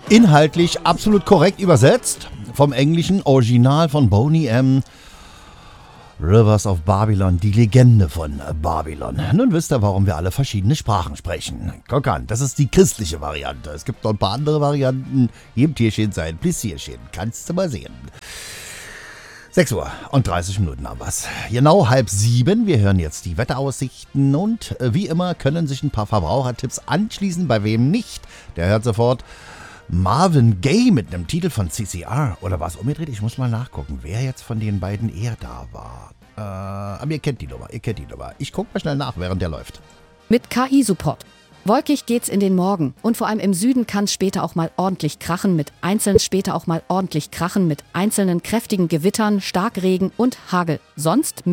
Inhaltlich absolut korrekt übersetzt. Vom Englischen Original von Boney M. Rivers of Babylon, die Legende von Babylon. Nun wisst ihr, warum wir alle verschiedene Sprachen sprechen. Guck an, das ist die christliche Variante. Es gibt noch ein paar andere Varianten. Jedem Tierchen sein Pläsierchen. Kannst du mal sehen. 6 Uhr und 30 Minuten haben wir's. Genau 6:30. Wir hören jetzt die Wetteraussichten und wie immer können sich ein paar Verbrauchertipps anschließen. Bei wem nicht, der hört sofort Marvin Gaye mit einem Titel von CCR. Oder war es umgedreht? Ich muss mal nachgucken, wer jetzt von den beiden eher da war. Aber ihr kennt die Nummer. Ich guck mal schnell nach, während der läuft. Mit KI-Support. Wolkig geht's in den Morgen und vor allem im Süden kann es später auch mal ordentlich krachen mit einzelnen kräftigen Gewittern, Starkregen und Hagel. Sonst